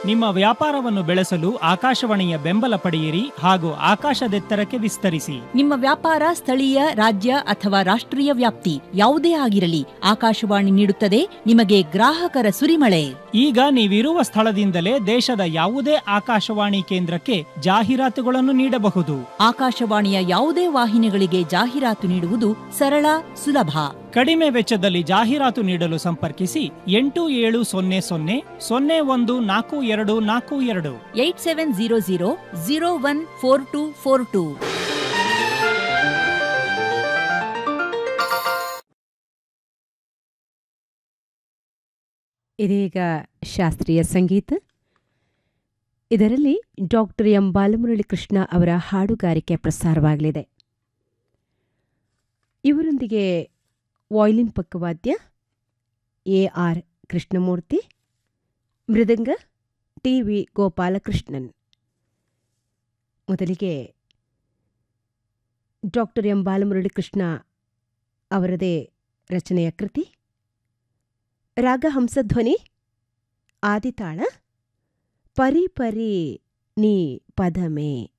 ನಿಮ್ಮ ವ್ಯಾಪಾರವನ್ನು ಬೆಳೆಸಲು ಆಕಾಶವಾಣಿಯ ಬೆಂಬಲ ಪಡೆಯಿರಿ ಹಾಗೂ ಆಕಾಶದೆತ್ತರಕ್ಕೆ ವಿಸ್ತರಿಸಿ. ನಿಮ್ಮ ವ್ಯಾಪಾರ ಸ್ಥಳೀಯ, ರಾಜ್ಯ ಅಥವಾ ರಾಷ್ಟ್ರೀಯ ವ್ಯಾಪ್ತಿ ಯಾವುದೇ ಆಗಿರಲಿ, ಆಕಾಶವಾಣಿ ನೀಡುತ್ತದೆ ನಿಮಗೆ ಗ್ರಾಹಕರ ಸುರಿಮಳೆ. ಈಗ ನೀವಿರುವ ಸ್ಥಳದಿಂದಲೇ ದೇಶದ ಯಾವುದೇ ಆಕಾಶವಾಣಿ ಕೇಂದ್ರಕ್ಕೆ ಜಾಹೀರಾತುಗಳನ್ನು ನೀಡಬಹುದು. ಆಕಾಶವಾಣಿಯ ಯಾವುದೇ ವಾಹಿನಿಗಳಿಗೆ ಜಾಹೀರಾತು ನೀಡುವುದು ಸರಳ, ಸುಲಭ. ಕಡಿಮೆ ವೆಚ್ಚದಲ್ಲಿ ಜಾಹೀರಾತು ನೀಡಲು ಸಂಪರ್ಕಿಸಿ 8700014242 8700014242. ಇದೀಗ ಶಾಸ್ತ್ರೀಯ ಸಂಗೀತ. ಇದರಲ್ಲಿ ಡಾಕ್ಟರ್ ಎಂ ಬಾಲಮುರಳಿ ಕೃಷ್ಣ ಅವರ ಹಾಡುಗಾರಿಕೆ ಪ್ರಸಾರವಾಗಲಿದೆ. ಇವರೊಂದಿಗೆ ವಾಯ್ಲಿನ್ ಪಕ್ಕವಾದ್ಯ ಎ.ಆರ್. ಕೃಷ್ಣಮೂರ್ತಿ, ಮೃದಂಗ ಟಿ.ವಿ. ಗೋಪಾಲಕೃಷ್ಣನ್. ಮೊದಲಿಗೆ ಡಾಕ್ಟರ್ ಎಂ ಬಾಲಮುರಳಿ ಕೃಷ್ಣ ಅವರದೇ ರಚನೆಯ ಕೃತಿ, ರಾಗ ಹಂಸಧ್ವನಿ, ಆದಿತಾಳ, ಪರಿ ಪರಿ ನೀ ಪದಮೇ.